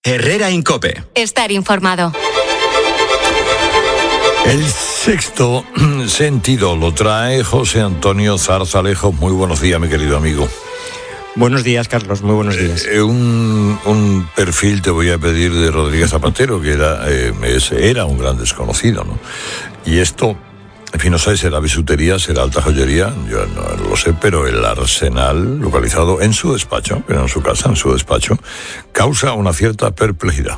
Herrera Incope. Estar informado. El sexto sentido lo trae José Antonio Zarzalejos. Muy buenos días, mi querido amigo. Buenos días, Carlos, muy buenos días. Un perfil te voy a pedir de Rodríguez Zapatero, que era un gran desconocido, ¿no? Y esto, en fin, no sé, será bisutería, será alta joyería, yo no lo sé, pero el arsenal localizado en su despacho, pero en su casa, en su despacho, causa una cierta perplejidad.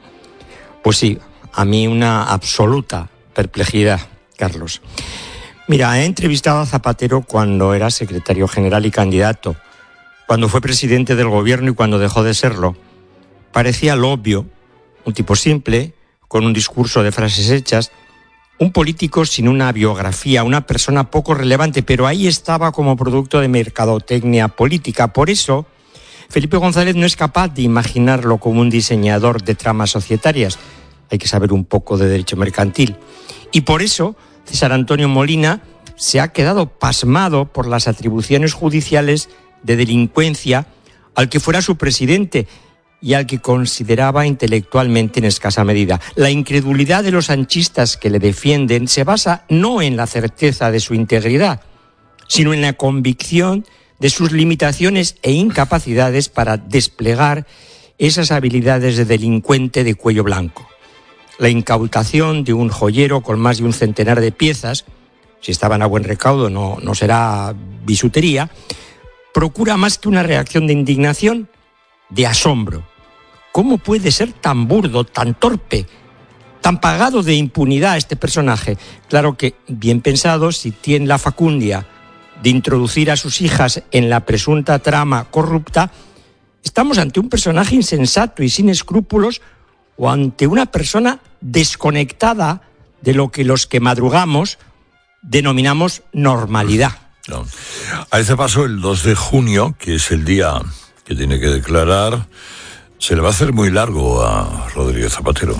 Pues sí, a mí una absoluta perplejidad, Carlos. Mira, he entrevistado a Zapatero cuando era secretario general y candidato, cuando fue presidente del gobierno y cuando dejó de serlo. Parecía lo obvio, un tipo simple, con un discurso de frases hechas, un político sin una biografía, una persona poco relevante, pero ahí estaba como producto de mercadotecnia política. Por eso, Felipe González no es capaz de imaginarlo como un diseñador de tramas societarias. Hay que saber un poco de derecho mercantil. Y por eso, César Antonio Molina se ha quedado pasmado por las atribuciones judiciales de delincuencia al que fuera su presidente y al que consideraba intelectualmente en escasa medida. La incredulidad de los sanchistas que le defienden se basa no en la certeza de su integridad, sino en la convicción de sus limitaciones e incapacidades para desplegar esas habilidades de delincuente de cuello blanco. La incautación de un joyero con más de un centenar de piezas, si estaban a buen recaudo no será bisutería, procura más que una reacción de indignación, de asombro. ¿Cómo puede ser tan burdo, tan torpe, tan pagado de impunidad este personaje? Claro que, bien pensado, si tiene la facundia de introducir a sus hijas en la presunta trama corrupta, estamos ante un personaje insensato y sin escrúpulos o ante una persona desconectada de lo que los que madrugamos denominamos normalidad. No. A ese paso, el 2 de junio, que es el día que tiene que declarar, se le va a hacer muy largo a Rodríguez Zapatero.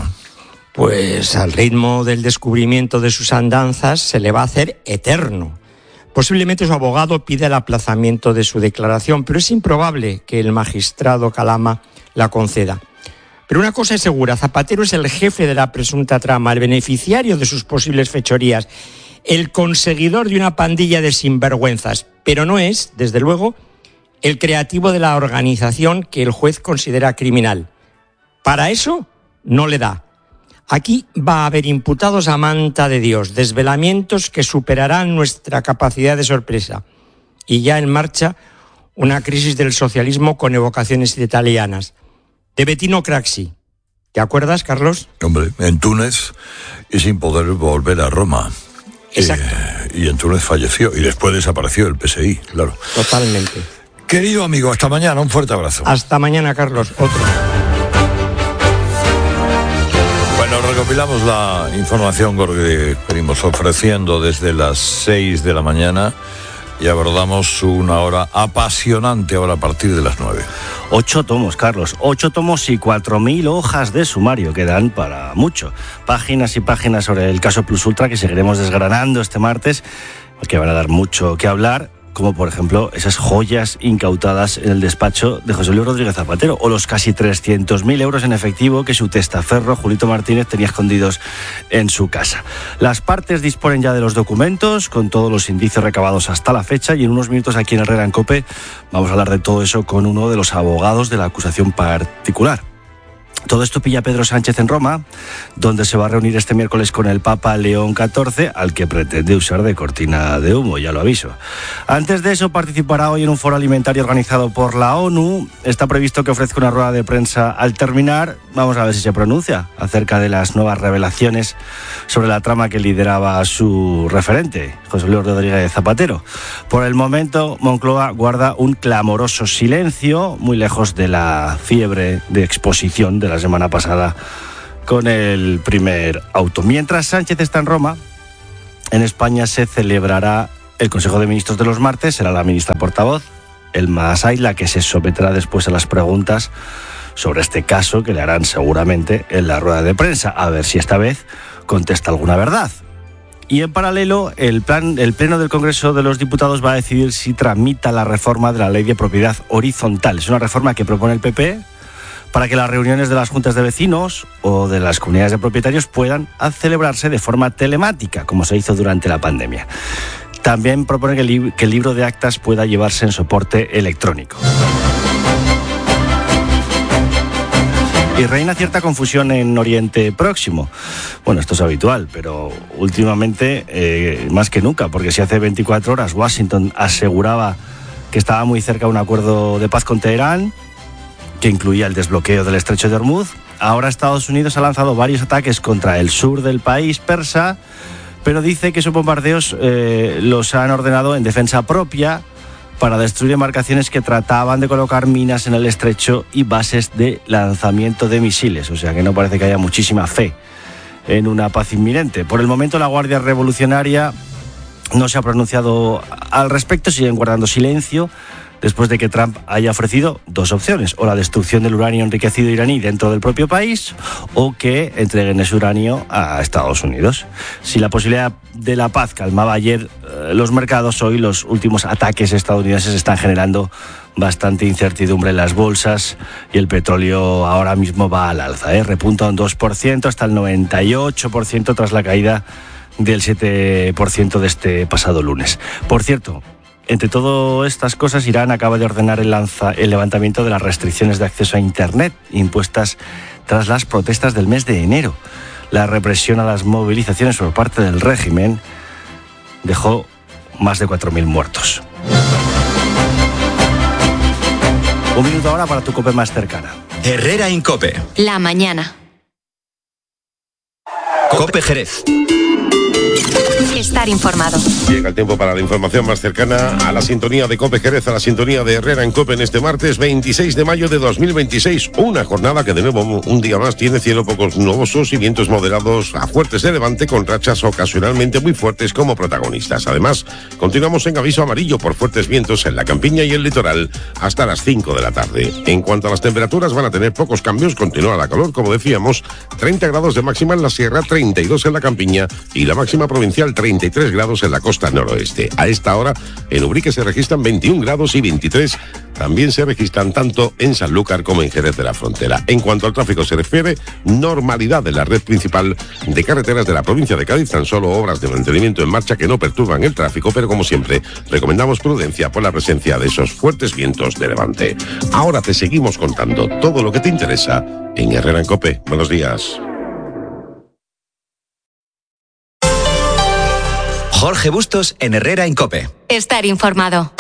Pues al ritmo del descubrimiento de sus andanzas se le va a hacer eterno. Posiblemente su abogado pida el aplazamiento de su declaración, pero es improbable que el magistrado Calama la conceda. Pero una cosa es segura, Zapatero es el jefe de la presunta trama, el beneficiario de sus posibles fechorías, el conseguidor de una pandilla de sinvergüenzas, pero no es, desde luego, el creativo de la organización que el juez considera criminal. Para eso no le da. Aquí va a haber imputados a manta de Dios, desvelamientos que superarán nuestra capacidad de sorpresa. Y ya en marcha una crisis del socialismo con evocaciones italianas. De Bettino Craxi. ¿Te acuerdas, Carlos? Hombre, en Túnez y sin poder volver a Roma. Exacto. Y en Túnez falleció y después desapareció el PSI, claro. Totalmente. Querido amigo, hasta mañana, un fuerte abrazo. Hasta mañana, Carlos. Otro. Bueno, recopilamos la información que venimos ofreciendo desde las 6 de la mañana y abordamos una hora apasionante ahora a partir de las 9. 8 tomos, Carlos, 8 tomos y 4.000 hojas de sumario que dan para mucho. Páginas y páginas sobre el caso Plus Ultra que seguiremos desgranando este martes, que van a dar mucho que hablar, como por ejemplo esas joyas incautadas en el despacho de José Luis Rodríguez Zapatero o los casi 300.000 euros en efectivo que su testaferro Julito Martínez tenía escondidos en su casa. Las partes disponen ya de los documentos con todos los indicios recabados hasta la fecha y en unos minutos aquí en Herrera en COPE vamos a hablar de todo eso con uno de los abogados de la acusación particular. Todo esto pilla Pedro Sánchez en Roma, donde se va a reunir este miércoles con el Papa León XIV, al que pretende usar de cortina de humo, ya lo aviso. Antes de eso, participará hoy en un foro alimentario organizado por la ONU. Está previsto que ofrezca una rueda de prensa al terminar. Vamos a ver si se pronuncia acerca de las nuevas revelaciones sobre la trama que lideraba su referente, José Luis Rodríguez Zapatero. Por el momento, Moncloa guarda un clamoroso silencio, muy lejos de la fiebre de exposición de la semana pasada con el primer auto. Mientras Sánchez está en Roma, en España se celebrará el Consejo de Ministros de los martes, será la ministra portavoz, Elma Asay, la que se someterá después a las preguntas sobre este caso que le harán seguramente en la rueda de prensa, a ver si esta vez contesta alguna verdad. Y en paralelo, el Pleno del Congreso de los Diputados va a decidir si tramita la reforma de la Ley de Propiedad Horizontal. Es una reforma que propone el PP para que las reuniones de las juntas de vecinos o de las comunidades de propietarios puedan celebrarse de forma telemática, como se hizo durante la pandemia. También propone que el libro de actas pueda llevarse en soporte electrónico. Y reina cierta confusión en Oriente Próximo. Bueno, esto es habitual, pero últimamente más que nunca, porque si hace 24 horas Washington aseguraba que estaba muy cerca de un acuerdo de paz con Teherán, que incluía el desbloqueo del estrecho de Hormuz, ahora Estados Unidos ha lanzado varios ataques contra el sur del país persa, pero dice que esos bombardeos los han ordenado en defensa propia, para destruir embarcaciones que trataban de colocar minas en el estrecho y bases de lanzamiento de misiles. O sea que no parece que haya muchísima fe en una paz inminente. Por el momento la Guardia Revolucionaria no se ha pronunciado al respecto, siguen guardando silencio después de que Trump haya ofrecido dos opciones: o la destrucción del uranio enriquecido iraní dentro del propio país, o que entreguen ese uranio a Estados Unidos. Si la posibilidad de la paz calmaba ayer los mercados, hoy los últimos ataques estadounidenses están generando bastante incertidumbre en las bolsas y el petróleo ahora mismo va al alza, repunta un 2% hasta el 98% tras la caída del 7% de este pasado lunes. Por cierto, entre todas estas cosas, Irán acaba de ordenar el levantamiento de las restricciones de acceso a Internet impuestas tras las protestas del mes de enero. La represión a las movilizaciones por parte del régimen dejó más de 4.000 muertos. Un minuto ahora para tu COPE más cercana. Herrera Incope. La mañana. COPE Jerez. Estar informado. Llega el tiempo para la información más cercana a la sintonía de COPE Jerez, a la sintonía de Herrera en COPE en este martes 26 de mayo de 2026. Una jornada que de nuevo un día más tiene cielo poco nubosos y vientos moderados a fuertes de levante con rachas ocasionalmente muy fuertes como protagonistas. Además, continuamos en aviso amarillo por fuertes vientos en la campiña y el litoral hasta las 5 de la tarde. En cuanto a las temperaturas, van a tener pocos cambios, continúa la calor, como decíamos, 30 grados de máxima en la sierra, 32 en la campiña y la máxima provincial 33 grados en la costa noroeste. A esta hora en Ubrique se registran 21 grados y 23 también se registran tanto en Sanlúcar como en Jerez de la Frontera. En cuanto al tráfico se refiere, normalidad en la red principal de carreteras de la provincia de Cádiz, tan solo obras de mantenimiento en marcha que no perturban el tráfico, pero como siempre recomendamos prudencia por la presencia de esos fuertes vientos de levante. Ahora te seguimos contando todo lo que te interesa en Herrera en COPE. Buenos días. Jorge Bustos en Herrera en COPE. Estar informado.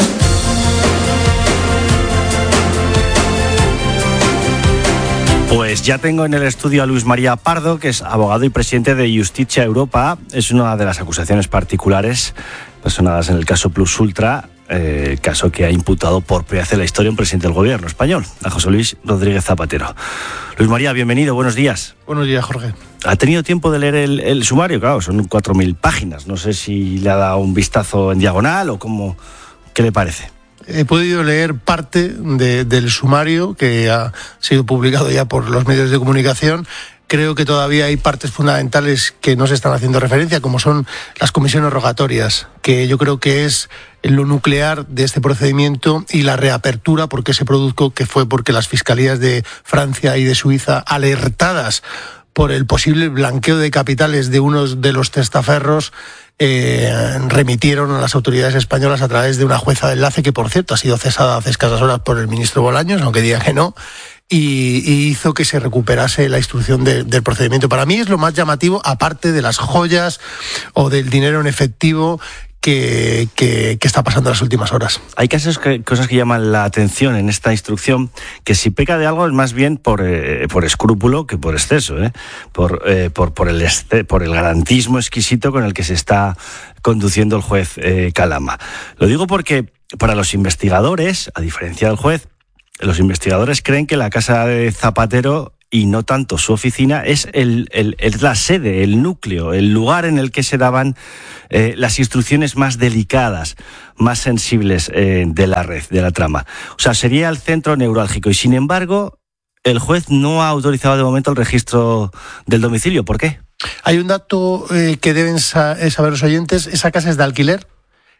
Pues ya tengo en el estudio a Luis María Pardo, que es abogado y presidente de Justicia Europa. Es una de las acusaciones particulares personadas en el caso Plus Ultra, el caso que ha imputado por primera vez en la historia un presidente del gobierno español, a José Luis Rodríguez Zapatero. Luis María, bienvenido, buenos días. Buenos días, Jorge. ¿Ha tenido tiempo de leer el sumario? Claro, son 4.000 páginas. No sé si le ha dado un vistazo en diagonal o cómo. ¿Qué le parece? He podido leer parte del sumario que ha sido publicado ya por los medios de comunicación. Creo que todavía hay partes fundamentales que no se están haciendo referencia, como son las comisiones rogatorias, que yo creo que es lo nuclear de este procedimiento, y la reapertura, porque se produjo, que fue porque las fiscalías de Francia y de Suiza, alertadas por el posible blanqueo de capitales de unos de los testaferros, remitieron a las autoridades españolas a través de una jueza de enlace, que por cierto ha sido cesada hace escasas horas por el ministro Bolaños, aunque diga que no, y hizo que se recuperase la instrucción del procedimiento. Para mí es lo más llamativo, aparte de las joyas o del dinero en efectivo que está pasando en las últimas horas. Hay cosas que llaman la atención en esta instrucción, que si peca de algo es más bien por escrúpulo que por exceso, por el garantismo exquisito con el que se está conduciendo el juez Calama. Lo digo porque para los investigadores, a diferencia del juez, los investigadores creen que la casa de Zapatero, y no tanto su oficina, es la sede, el núcleo, el lugar en el que se daban las instrucciones más delicadas, más sensibles de la red, de la trama. O sea, sería el centro neurálgico. Y sin embargo, el juez no ha autorizado de momento el registro del domicilio. ¿Por qué? Hay un dato que deben saber los oyentes. Esa casa es de alquiler.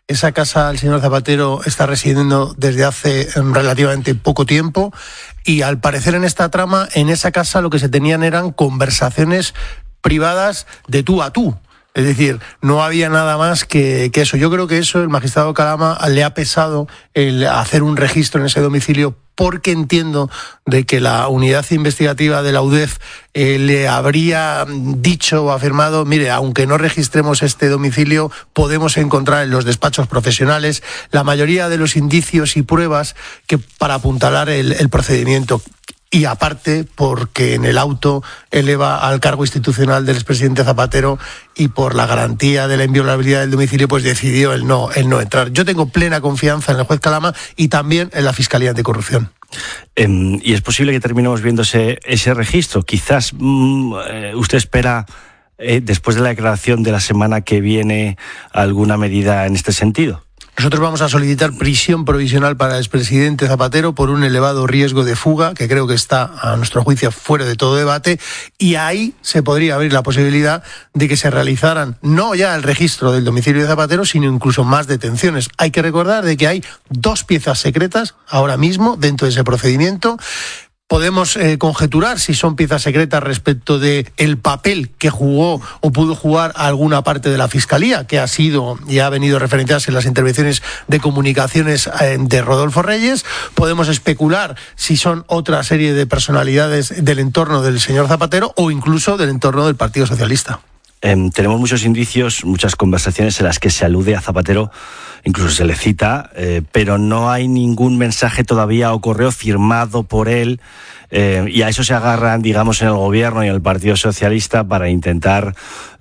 Esa casa el señor Zapatero está residiendo desde hace relativamente poco tiempo y al parecer en esta trama, en esa casa lo que se tenían eran conversaciones privadas de tú a tú. Es decir, no había nada más que eso. Yo creo que eso el magistrado Calama le ha pesado el hacer un registro en ese domicilio, porque entiendo de que la unidad investigativa de la UDEF le habría dicho o afirmado, mire, aunque no registremos este domicilio, podemos encontrar en los despachos profesionales la mayoría de los indicios y pruebas que para apuntalar el procedimiento. Y aparte, porque en el auto eleva al cargo institucional del expresidente Zapatero y por la garantía de la inviolabilidad del domicilio, pues decidió el no entrar. Yo tengo plena confianza en el juez Calama y también en la Fiscalía Anticorrupción. Y es posible que terminemos viendo ese registro. Quizás usted espera, después de la declaración de la semana que viene, alguna medida en este sentido. Nosotros vamos a solicitar prisión provisional para el expresidente Zapatero por un elevado riesgo de fuga, que creo que está, a nuestro juicio, fuera de todo debate, y ahí se podría abrir la posibilidad de que se realizaran no ya el registro del domicilio de Zapatero, sino incluso más detenciones. Hay que recordar de que hay 2 piezas secretas ahora mismo dentro de ese procedimiento. Podemos conjeturar si son piezas secretas respecto de el papel que jugó o pudo jugar alguna parte de la Fiscalía, que ha sido y ha venido a referenciarse en las intervenciones de comunicaciones de Rodolfo Reyes. Podemos especular si son otra serie de personalidades del entorno del señor Zapatero o incluso del entorno del Partido Socialista. Tenemos muchos indicios, muchas conversaciones en las que se alude a Zapatero, incluso se le cita, pero no hay ningún mensaje todavía o correo firmado por él, y a eso se agarran, digamos, en el gobierno y en el Partido Socialista para intentar,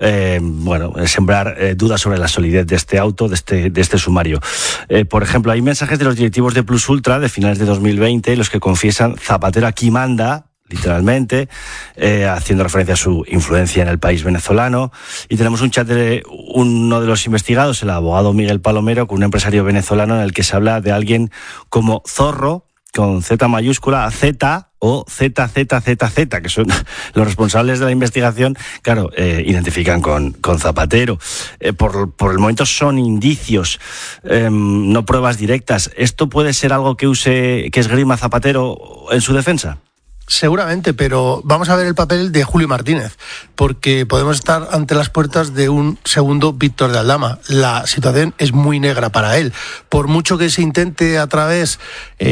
sembrar dudas sobre la solidez de este auto, de este sumario. Por ejemplo, hay mensajes de los directivos de Plus Ultra de finales de 2020, los que confiesan: Zapatero aquí manda, literalmente, haciendo referencia a su influencia en el país venezolano. Y tenemos un chat de uno de los investigados, el abogado Miguel Palomero, con un empresario venezolano, en el que se habla de alguien como Zorro, con Z mayúscula, Z o ZZZZ, que son los responsables de la investigación, claro, identifican con Zapatero. Por el momento son indicios, no pruebas directas. ¿Esto puede ser algo que esgrima Zapatero en su defensa? Seguramente, pero vamos a ver el papel de Julio Martínez, porque podemos estar ante las puertas de un segundo Víctor de Aldama. La situación es muy negra para él. Por mucho que se intente a través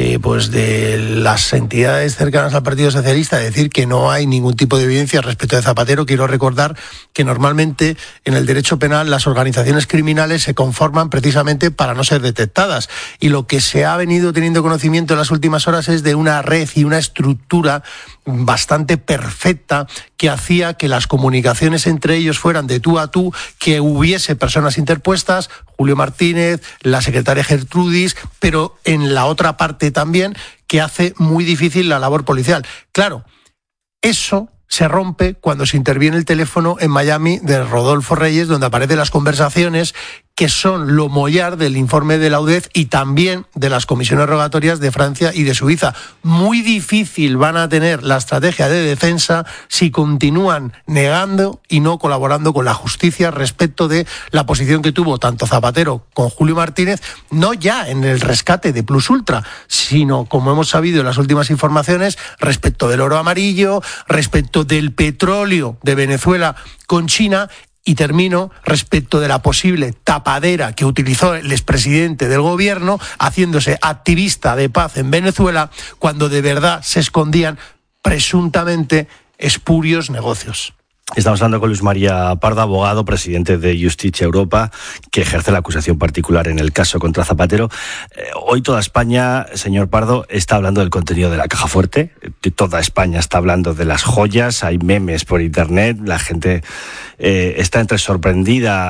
de las entidades cercanas al Partido Socialista decir que no hay ningún tipo de evidencia respecto de Zapatero, quiero recordar que normalmente en el derecho penal las organizaciones criminales se conforman precisamente para no ser detectadas. Y lo que se ha venido teniendo conocimiento en las últimas horas es de una red y una estructura bastante perfecta que hacía que las comunicaciones entre ellos fueran de tú a tú, que hubiese personas interpuestas, Julio Martínez, la secretaria Gertrudis, pero en la otra parte también, que hace muy difícil la labor policial. Claro, eso se rompe cuando se interviene el teléfono en Miami de Rodolfo Reyes, donde aparecen las conversaciones que son lo mollar del informe de la UDEF y también de las comisiones rogatorias de Francia y de Suiza. Muy difícil van a tener la estrategia de defensa si continúan negando y no colaborando con la justicia respecto de la posición que tuvo tanto Zapatero con Julio Martínez, no ya en el rescate de Plus Ultra, sino, como hemos sabido en las últimas informaciones, respecto del oro amarillo, respecto del petróleo de Venezuela con China. Y termino respecto de la posible tapadera que utilizó el expresidente del gobierno, haciéndose activista de paz en Venezuela, cuando de verdad se escondían presuntamente espurios negocios. Estamos hablando con Luis María Pardo, abogado, presidente de Justicia Europa, que ejerce la acusación particular en el caso contra Zapatero. Hoy toda España, señor Pardo, está hablando del contenido de la caja fuerte. Toda España está hablando de las joyas, hay memes por internet, la gente está entre sorprendida,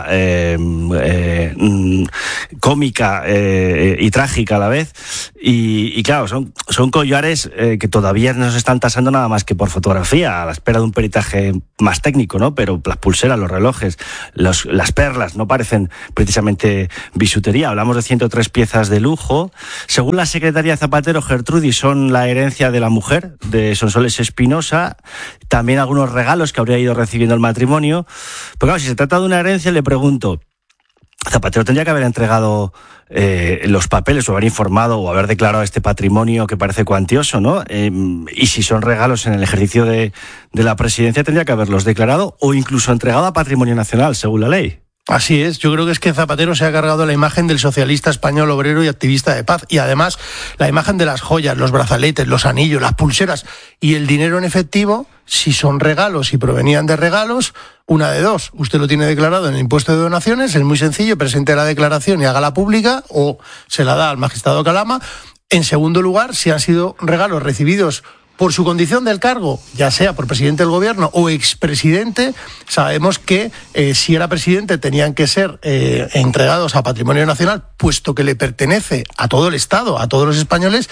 cómica y trágica a la vez. Y claro, son collares que todavía no se están tasando nada más que por fotografía, a la espera de un peritaje más técnico, ¿no? Pero las pulseras, los relojes, las perlas no parecen precisamente bisutería. Hablamos de 103 piezas de lujo. Según la secretaria Zapatero, Gertrudis, son la herencia de la mujer, de Sonsoles Espinosa. También algunos regalos que habría ido recibiendo el matrimonio. Pero claro, si se trata de una herencia, le pregunto, Zapatero tendría que haber entregado los papeles o haber informado o haber declarado este patrimonio que parece cuantioso, ¿no? Y si son regalos en el ejercicio de la presidencia, tendría que haberlos declarado o incluso entregado a Patrimonio Nacional, según la ley. Así es, yo creo que es que Zapatero se ha cargado la imagen del socialista español obrero y activista de paz, y además la imagen de las joyas, los brazaletes, los anillos, las pulseras y el dinero en efectivo. Si son regalos y provenían de regalos, una de dos: usted lo tiene declarado en el impuesto de donaciones, es muy sencillo, presente la declaración y hágala pública, o se la da al magistrado Calama. En segundo lugar, si han sido regalos recibidos por su condición del cargo, ya sea por presidente del gobierno o expresidente, sabemos que si era presidente tenían que ser entregados a Patrimonio Nacional, puesto que le pertenece a todo el Estado, a todos los españoles,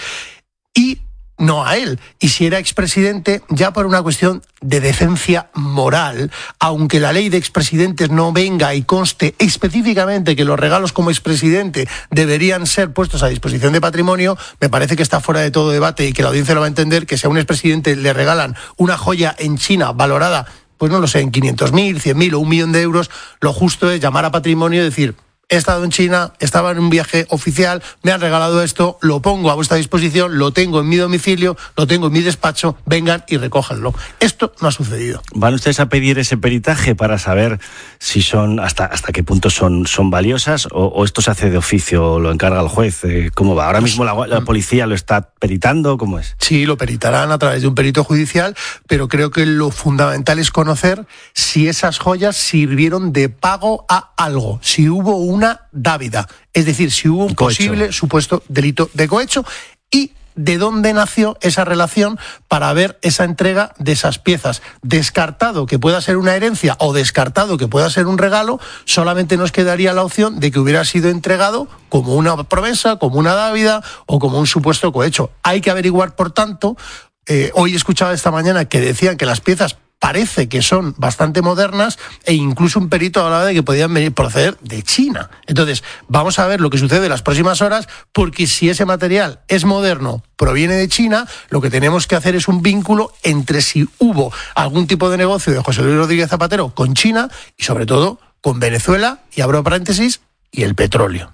y no a él. Y si era expresidente, ya por una cuestión de decencia moral, aunque la ley de expresidentes no venga y conste específicamente que los regalos como expresidente deberían ser puestos a disposición de patrimonio, me parece que está fuera de todo debate y que la audiencia lo va a entender, que si a un expresidente le regalan una joya en China valorada, pues no lo sé, en 500.000, 100.000 o 1 millón de euros, lo justo es llamar a patrimonio y decir: he estado en China, estaba en un viaje oficial, me han regalado esto, lo pongo a vuestra disposición, lo tengo en mi domicilio, lo tengo en mi despacho, vengan y recójanlo. Esto no ha sucedido. ¿Van ustedes a pedir ese peritaje para saber si son, hasta qué punto son valiosas, o esto se hace de oficio, lo encarga el juez? ¿Cómo va? ¿Ahora mismo la policía lo está peritando? ¿Cómo es? Sí, lo peritarán a través de un perito judicial, pero creo que lo fundamental es conocer si esas joyas sirvieron de pago a algo, si hubo una dávida, es decir, si hubo un posible supuesto delito de cohecho, y de dónde nació esa relación para ver esa entrega de esas piezas. Descartado que pueda ser una herencia o descartado que pueda ser un regalo, solamente nos quedaría la opción de que hubiera sido entregado como una promesa, como una dávida o como un supuesto cohecho. Hay que averiguar, por tanto, hoy escuchaba esta mañana que decían que las piezas parece que son bastante modernas, e incluso un perito hablaba de que podían proceder de China. Entonces, vamos a ver lo que sucede en las próximas horas, porque si ese material es moderno, proviene de China, lo que tenemos que hacer es un vínculo entre si hubo algún tipo de negocio de José Luis Rodríguez Zapatero con China y, sobre todo, con Venezuela, y abro paréntesis, y el petróleo.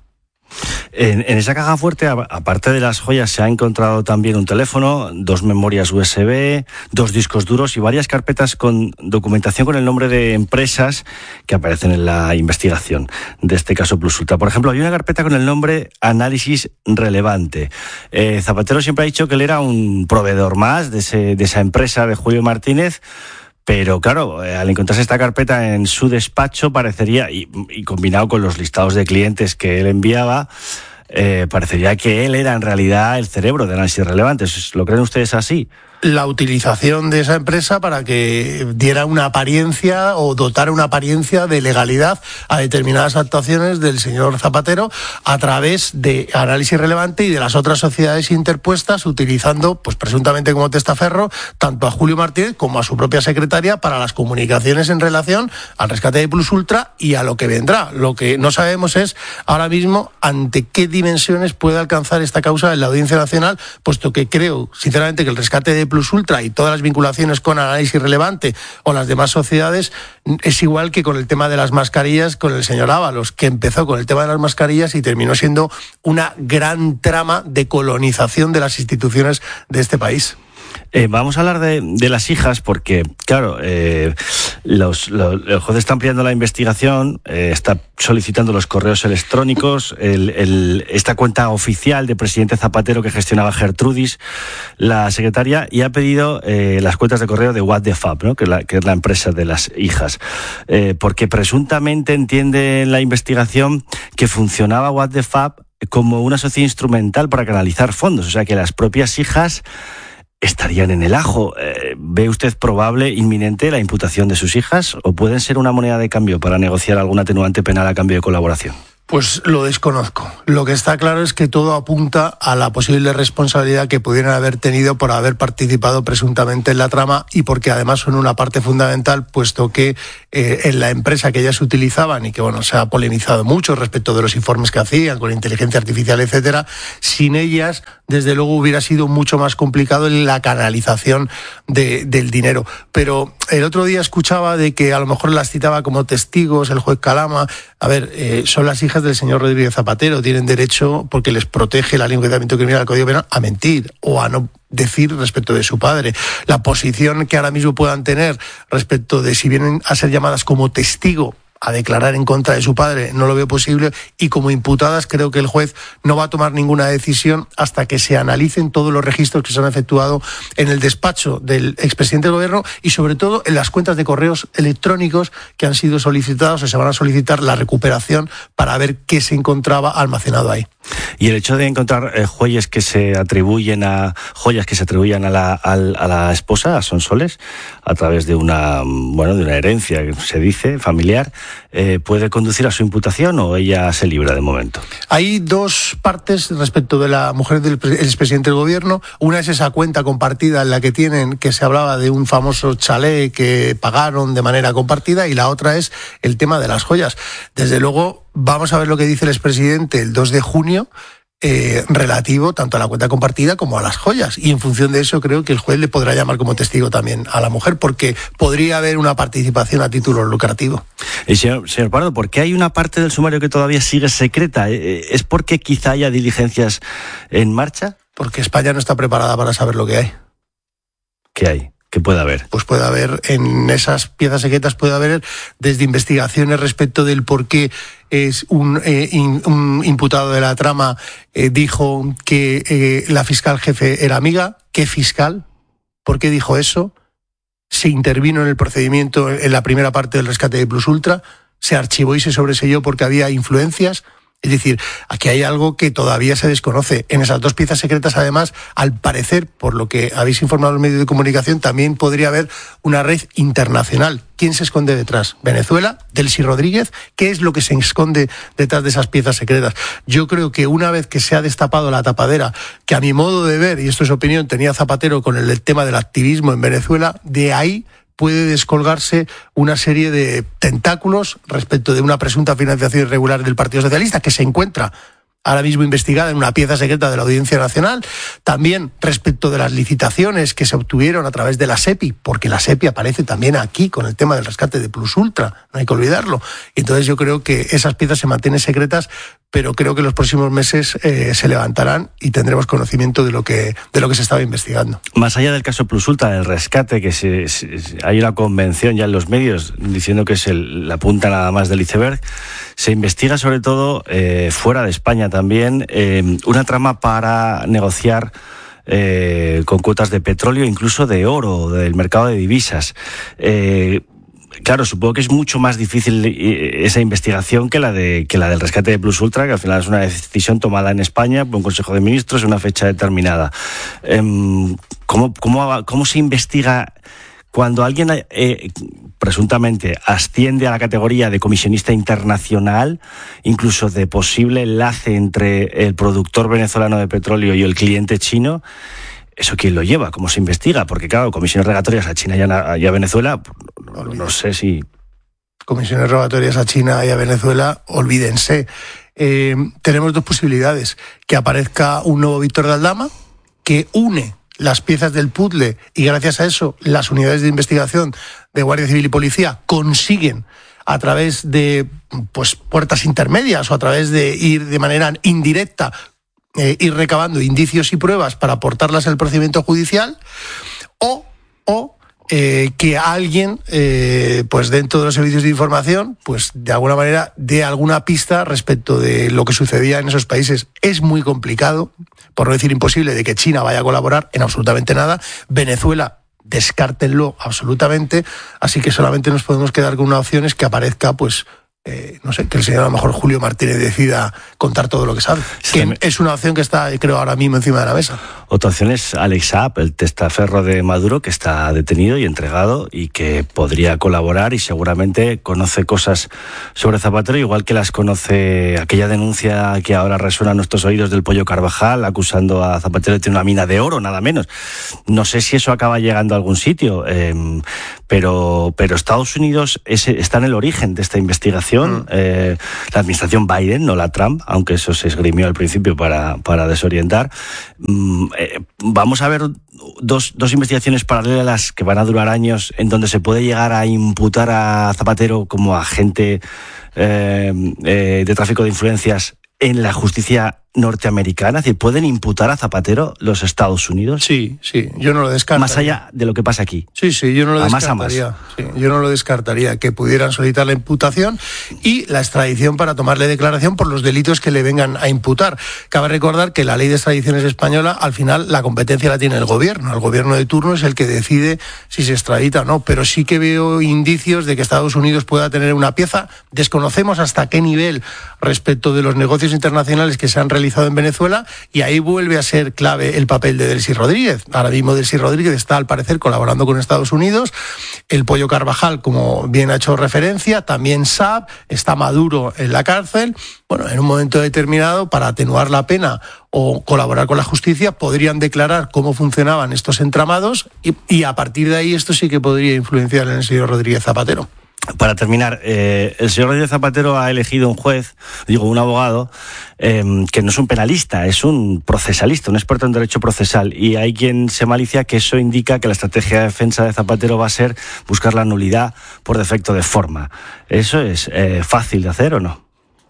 En esa caja fuerte, aparte de las joyas, se ha encontrado también un teléfono, 2 memorias USB, 2 discos duros y varias carpetas con documentación con el nombre de empresas que aparecen en la investigación de este caso Plus Ultra. Por ejemplo, había una carpeta con el nombre Análisis Relevante. Zapatero siempre ha dicho que él era un proveedor más de esa empresa de Julio Martínez. Pero claro, al encontrarse esta carpeta en su despacho, parecería, y combinado con los listados de clientes que él enviaba, parecería que él era en realidad el cerebro de Análisis Relevantes. ¿Lo creen ustedes así? La utilización de esa empresa para que diera una apariencia o dotara una apariencia de legalidad a determinadas actuaciones del señor Zapatero a través de Análisis Relevante y de las otras sociedades interpuestas, utilizando, pues presuntamente como testaferro, tanto a Julio Martínez como a su propia secretaria para las comunicaciones en relación al rescate de Plus Ultra y a lo que vendrá. Lo que no sabemos es ahora mismo ante qué dimensiones puede alcanzar esta causa en la Audiencia Nacional, puesto que creo, sinceramente, que el rescate de Plus Ultra y todas las vinculaciones con Análisis Relevante o las demás sociedades es igual que con el tema de las mascarillas con el señor Ábalos, que empezó con el tema de las mascarillas y terminó siendo una gran trama de colonización de las instituciones de este país. Vamos a hablar de las hijas porque, claro, el juez está ampliando la investigación, está solicitando los correos electrónicos, esta cuenta oficial de presidente Zapatero que gestionaba Gertrudis, la secretaria, y ha pedido las cuentas de correo de What the Fab, ¿no? que es la empresa de las hijas, porque presuntamente entiende en la investigación que funcionaba What the Fab como una sociedad instrumental para canalizar fondos, o sea que las propias hijas estarían en el ajo. ¿Ve usted probable, inminente, la imputación de sus hijas? ¿O pueden ser una moneda de cambio para negociar algún atenuante penal a cambio de colaboración? Pues lo desconozco. Lo que está claro es que todo apunta a la posible responsabilidad que pudieran haber tenido por haber participado presuntamente en la trama y porque además son una parte fundamental, puesto que en la empresa que ellas utilizaban y que, bueno, se ha polemizado mucho respecto de los informes que hacían con inteligencia artificial, etcétera. Sin ellas, desde luego, hubiera sido mucho más complicado en la canalización del dinero. Pero el otro día escuchaba de que a lo mejor las citaba como testigos el juez Calama. A ver, son las hijas del señor Rodríguez Zapatero, tienen derecho, porque les protege la ley de enjuiciamiento criminal del Código Penal, a mentir o a no decir respecto de su padre. La posición que ahora mismo puedan tener respecto de si vienen a ser llamadas como testigo a declarar en contra de su padre, no lo veo posible, y como imputadas creo que el juez no va a tomar ninguna decisión hasta que se analicen todos los registros que se han efectuado en el despacho del expresidente del gobierno y sobre todo en las cuentas de correos electrónicos que han sido solicitados o se van a solicitar la recuperación para ver qué se encontraba almacenado ahí. Y el hecho de encontrar joyas que se atribuyen a la esposa, a Sonsoles, a través de una herencia, que se dice, familiar, ¿puede conducir a su imputación o ella se libra de momento? Hay dos partes respecto de la mujer del expresidente del gobierno. Una es esa cuenta compartida en la que tienen, que se hablaba de un famoso chalet que pagaron de manera compartida, y la otra es el tema de las joyas. Desde luego, vamos a ver lo que dice el expresidente el 2 de junio, relativo tanto a la cuenta compartida como a las joyas, y en función de eso creo que el juez le podrá llamar como testigo también a la mujer, porque podría haber una participación a título lucrativo. Y señor Pardo, ¿por qué hay una parte del sumario que todavía sigue secreta? ¿Es porque quizá haya diligencias en marcha? Porque España no está preparada para saber lo que hay. ¿Qué hay? ¿Qué puede haber? Pues puede haber, en esas piezas secretas puede haber desde investigaciones respecto del por qué es un imputado de la trama dijo que la fiscal jefe era amiga. ¿Qué fiscal? ¿Por qué dijo eso? Se intervino en el procedimiento en la primera parte del rescate de Plus Ultra, se archivó y se sobreseyó porque había influencias. Es decir, aquí hay algo que todavía se desconoce. En esas dos piezas secretas, además, al parecer, por lo que habéis informado los medios de comunicación, también podría haber una red internacional. ¿Quién se esconde detrás? ¿Venezuela? ¿Delcy Rodríguez? ¿Qué es lo que se esconde detrás de esas piezas secretas? Yo creo que una vez que se ha destapado la tapadera, que a mi modo de ver, y esto es opinión, tenía Zapatero con el tema del activismo en Venezuela, de ahí puede descolgarse una serie de tentáculos respecto de una presunta financiación irregular del Partido Socialista que se encuentra ahora mismo investigada en una pieza secreta de la Audiencia Nacional. También respecto de las licitaciones que se obtuvieron a través de la SEPI, porque la SEPI aparece también aquí con el tema del rescate de Plus Ultra, no hay que olvidarlo. Entonces yo creo que esas piezas se mantienen secretas, pero creo que en los próximos meses se levantarán y tendremos conocimiento de lo que se estaba investigando. Más allá del caso Plus Ultra, del rescate, que hay una convención ya en los medios diciendo que es la punta nada más del iceberg, se investiga sobre todo fuera de España también una trama para negociar con cuotas de petróleo, incluso de oro, del mercado de divisas. Claro, supongo que es mucho más difícil esa investigación que la del rescate de Plus Ultra, que al final es una decisión tomada en España por un Consejo de Ministros en una fecha determinada. ¿Cómo se investiga cuando alguien presuntamente asciende a la categoría de comisionista internacional, incluso de posible enlace entre el productor venezolano de petróleo y el cliente chino? ¿Eso quién lo lleva? ¿Cómo se investiga? Porque claro, comisiones rogatorias a China y a Venezuela, no sé si... Comisiones rogatorias a China y a Venezuela, olvídense. Tenemos dos posibilidades. Que aparezca un nuevo Víctor de Aldama, que une las piezas del puzzle y gracias a eso las unidades de investigación de Guardia Civil y Policía consiguen a través de puertas intermedias o a través de ir de manera indirecta ir recabando indicios y pruebas para aportarlas al procedimiento judicial, o que alguien dentro de los servicios de información de alguna manera dé alguna pista respecto de lo que sucedía en esos países. Es muy complicado, por no decir imposible, de que China vaya a colaborar en absolutamente nada. Venezuela, descártenlo absolutamente, así que solamente nos podemos quedar con una opción, es que aparezca no sé, que el señor a lo mejor Julio Martínez decida contar todo lo que sabe. Que es una opción que está, creo, ahora mismo encima de la mesa. Otra opción es Alex Saab, el testaferro de Maduro, que está detenido y entregado y que podría colaborar y seguramente conoce cosas sobre Zapatero, igual que las conoce aquella denuncia que ahora resuena en nuestros oídos del Pollo Carvajal, acusando a Zapatero de tener una mina de oro, nada menos. No sé si eso acaba llegando a algún sitio, pero Estados Unidos está en el origen de esta investigación. La administración Biden, no la Trump, aunque eso se esgrimió al principio para desorientar. Vamos a ver dos investigaciones paralelas que van a durar años, en donde se puede llegar a imputar a Zapatero como agente de tráfico de influencias en la justicia norteamericana. Es decir, ¿pueden imputar a Zapatero los Estados Unidos? Sí, yo no lo descartaría. Más allá de lo que pasa aquí. Sí, yo no lo descartaría. Sí, yo no lo descartaría, que pudieran solicitar la imputación y la extradición para tomarle declaración por los delitos que le vengan a imputar. Cabe recordar que la ley de extradición española, al final, la competencia la tiene el gobierno de turno es el que decide si se extradita o no, pero sí que veo indicios de que Estados Unidos pueda tener una pieza. Desconocemos hasta qué nivel respecto de los negocios internacionales que se han realizado en Venezuela, y ahí vuelve a ser clave el papel de Delcy Rodríguez. Ahora mismo Delcy Rodríguez está, al parecer, colaborando con Estados Unidos. El Pollo Carvajal, como bien ha hecho referencia, también Saab, está Maduro en la cárcel. Bueno, en un momento determinado, para atenuar la pena o colaborar con la justicia, podrían declarar cómo funcionaban estos entramados y a partir de ahí esto sí que podría influenciar en el señor Rodríguez Zapatero. Para terminar, el señor Rodríguez Zapatero ha elegido un abogado, que no es un penalista, es un procesalista, un experto en derecho procesal, y hay quien se malicia que eso indica que la estrategia de defensa de Zapatero va a ser buscar la nulidad por defecto de forma. ¿Eso es fácil de hacer o no?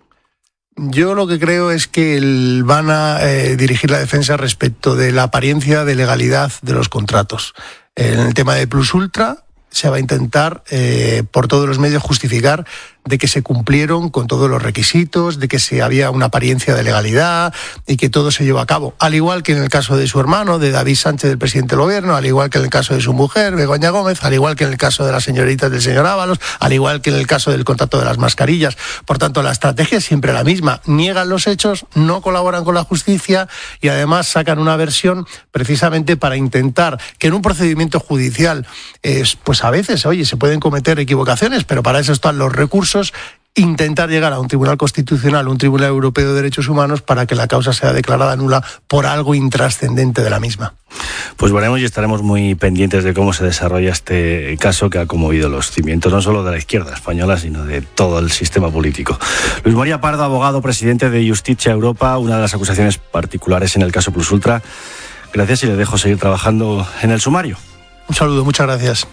Yo lo que creo es que van a dirigir la defensa respecto de la apariencia de legalidad de los contratos. En el tema de Plus Ultra se va a intentar por todos los medios justificar de que se cumplieron con todos los requisitos, de que había una apariencia de legalidad y que todo se llevó a cabo. Al igual que en el caso de su hermano, de David Sánchez, del presidente del gobierno, al igual que en el caso de su mujer, Begoña Gómez, al igual que en el caso de las señoritas del señor Ábalos, al igual que en el caso del contrato de las mascarillas. Por tanto, la estrategia es siempre la misma. Niegan los hechos, no colaboran con la justicia y además sacan una versión precisamente para intentar que en un procedimiento judicial, pues a veces, se pueden cometer equivocaciones, pero para eso están los recursos, intentar llegar a un tribunal constitucional, un tribunal europeo de derechos humanos, para que la causa sea declarada nula por algo intrascendente de la misma. Pues veremos y estaremos muy pendientes de cómo se desarrolla este caso que ha conmovido los cimientos no solo de la izquierda española, sino de todo el sistema político. Luis Moria Pardo, abogado, presidente de Justicia Europa, una de las acusaciones particulares en el caso Plus Ultra. Gracias y le dejo seguir trabajando en el sumario. Un saludo, muchas gracias.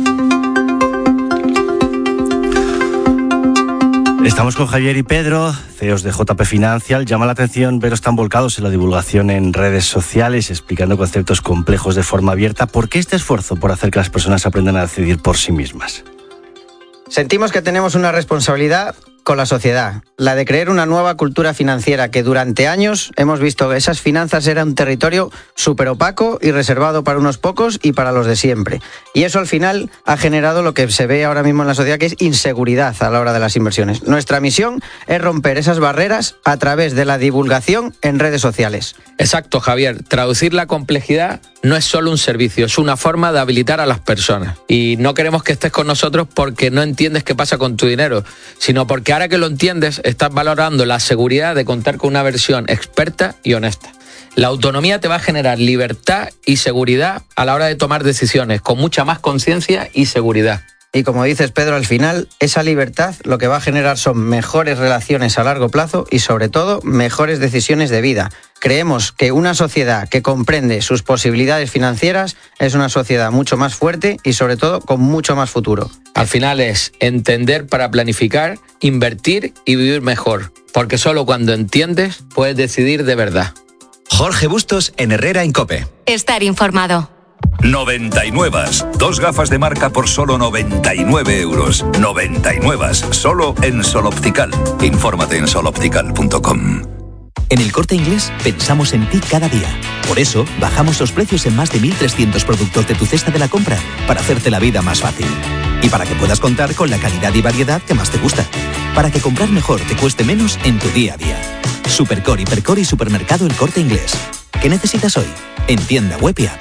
Estamos con Javier y Pedro, CEOs de JP Financial. Llama la atención veros tan volcados en la divulgación en redes sociales, explicando conceptos complejos de forma abierta. ¿Por qué este esfuerzo por hacer que las personas aprendan a decidir por sí mismas? Sentimos que tenemos una responsabilidad con la sociedad, la de crear una nueva cultura financiera, que durante años hemos visto que esas finanzas eran un territorio súper opaco y reservado para unos pocos y para los de siempre. Y eso al final ha generado lo que se ve ahora mismo en la sociedad, que es inseguridad a la hora de las inversiones. Nuestra misión es romper esas barreras a través de la divulgación en redes sociales. Exacto, Javier. Traducir la complejidad no es solo un servicio, es una forma de habilitar a las personas. Y no queremos que estés con nosotros porque no entiendes qué pasa con tu dinero, sino porque ahora que lo entiendes, estás valorando la seguridad de contar con una versión experta y honesta. La autonomía te va a generar libertad y seguridad a la hora de tomar decisiones, con mucha más conciencia y seguridad. Y como dices, Pedro, al final esa libertad lo que va a generar son mejores relaciones a largo plazo y sobre todo mejores decisiones de vida. Creemos que una sociedad que comprende sus posibilidades financieras es una sociedad mucho más fuerte y sobre todo con mucho más futuro. Al final es entender para planificar, invertir y vivir mejor, porque solo cuando entiendes puedes decidir de verdad. Jorge Bustos en Herrera en COPE. Estar informado. 99. 2 gafas de marca por solo 99 euros. 99. Solo en Sol Optical. Infórmate en soloptical.com. En El Corte Inglés pensamos en ti cada día. Por eso bajamos los precios en más de 1.300 productos de tu cesta de la compra, para hacerte la vida más fácil. Y para que puedas contar con la calidad y variedad que más te gusta. para que comprar mejor te cueste menos en tu día a día. Supercore, Hipercore y Supermercado El Corte Inglés. ¿Qué necesitas hoy? En tienda web y app.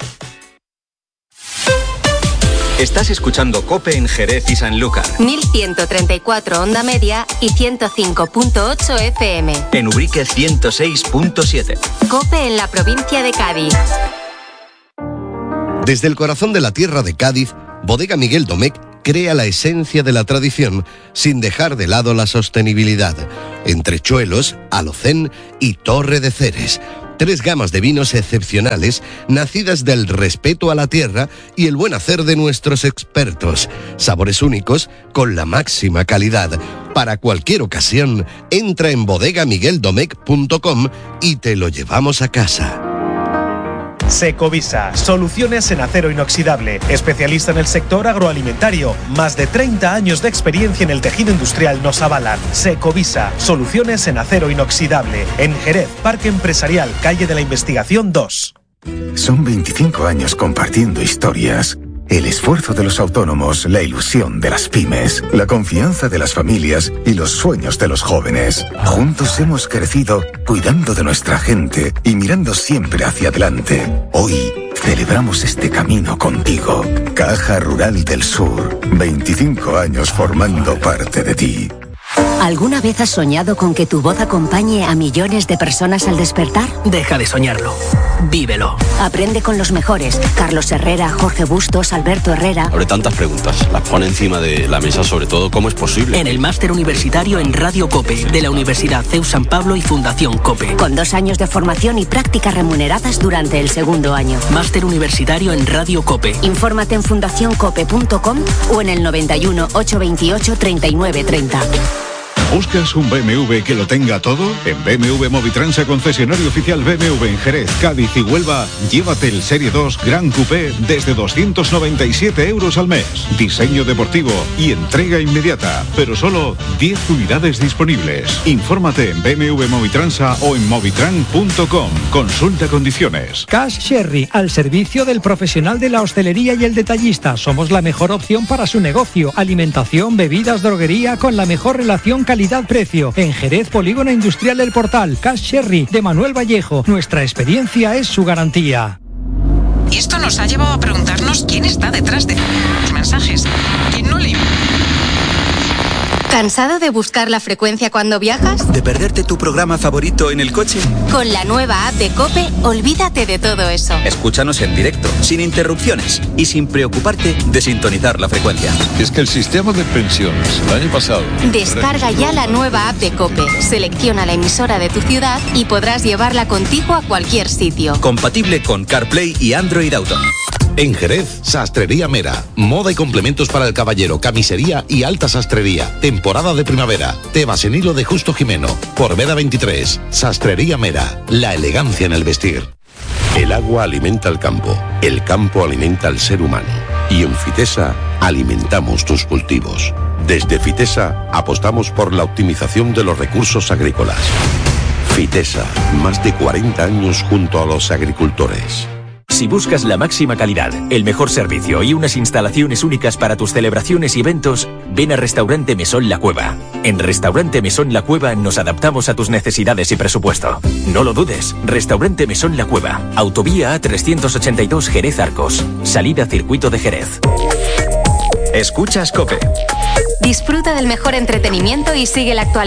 Estás escuchando COPE en Jerez y Sanlúcar. 1134 onda media y 105.8 FM. En Ubrique 106.7. COPE en la provincia de Cádiz. Desde el corazón de la tierra de Cádiz, Bodega Miguel Domecq crea la esencia de la tradición sin dejar de lado la sostenibilidad. Entrechuelos, Alocén y Torre de Ceres. 3 gamas de vinos excepcionales, nacidas del respeto a la tierra y el buen hacer de nuestros expertos. Sabores únicos con la máxima calidad. Para cualquier ocasión, entra en bodegamigueldomecq.com y te lo llevamos a casa. Secovisa, soluciones en acero inoxidable, especialista en el sector agroalimentario. Más de 30 años de experiencia en el tejido industrial nos avalan. Secovisa, soluciones en acero inoxidable. En Jerez, Parque Empresarial, Calle de la Investigación 2. Son 25 años compartiendo historias. El esfuerzo de los autónomos, la ilusión de las pymes, la confianza de las familias y los sueños de los jóvenes. Juntos hemos crecido cuidando de nuestra gente y mirando siempre hacia adelante. Hoy celebramos este camino contigo. Caja Rural del Sur, 25 años formando parte de ti. ¿Alguna vez has soñado con que tu voz acompañe a millones de personas al despertar? Deja de soñarlo. Vívelo. Aprende con los mejores. Carlos Herrera, Jorge Bustos, Alberto Herrera. Abre tantas preguntas. Las pone encima de la mesa, sobre todo, ¿cómo es posible? En el máster universitario en Radio COPE, de la Universidad CEU San Pablo y Fundación COPE. Con 2 años de formación y prácticas remuneradas durante el 2º año. Máster universitario en Radio COPE. Infórmate en fundacioncope.com o en el 91 828 3930. ¿Buscas un BMW que lo tenga todo? En BMW Movitransa, concesionario oficial BMW en Jerez, Cádiz y Huelva, llévate el Serie 2 Gran Coupé desde 297 € al mes. Diseño deportivo y entrega inmediata, pero solo 10 unidades disponibles. Infórmate en BMW Movitransa o en movitran.com. Consulta condiciones. Cash Sherry, al servicio del profesional de la hostelería y el detallista. Somos la mejor opción para su negocio. Alimentación, bebidas, droguería con la mejor relación calidad-precio. En Jerez, Polígono Industrial El Portal. Cash Sherry, de Manuel Vallejo. Nuestra experiencia es su garantía. Y esto nos ha llevado a preguntarnos quién está detrás de los mensajes. ¿Quién no lee? ¿Cansado de buscar la frecuencia cuando viajas? ¿De perderte tu programa favorito en el coche? Con la nueva app de COPE, olvídate de todo eso. Escúchanos en directo, sin interrupciones y sin preocuparte de sintonizar la frecuencia. Es que el sistema de pensiones el año pasado... Descarga ya la nueva app de COPE, selecciona la emisora de tu ciudad y podrás llevarla contigo a cualquier sitio. Compatible con CarPlay y Android Auto. En Jerez, Sastrería Mera. Moda y complementos para el caballero, camisería y alta sastrería. Temporada de primavera. Tebas en hilo de Justo Jimeno. Por Veda 23. Sastrería Mera. La elegancia en el vestir. El agua alimenta al campo. El campo alimenta al ser humano. Y en Fitesa alimentamos tus cultivos. Desde Fitesa apostamos por la optimización de los recursos agrícolas. Fitesa, más de 40 años junto a los agricultores. Si buscas la máxima calidad, el mejor servicio y unas instalaciones únicas para tus celebraciones y eventos, ven a Restaurante Mesón La Cueva. En Restaurante Mesón La Cueva nos adaptamos a tus necesidades y presupuesto. No lo dudes, Restaurante Mesón La Cueva. Autovía A382 Jerez Arcos. Salida Circuito de Jerez. Escuchas COPE. Disfruta del mejor entretenimiento y sigue la actualidad.